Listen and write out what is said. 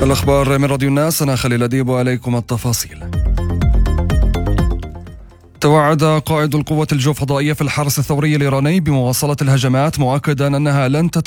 الأخبار من راديو الناس، أنا خليل أديب وعليكم التفاصيل. توعد قائد القوات الجوفضائية في الحرس الثوري الإيراني بمواصلة الهجمات، مؤكدا أنها لن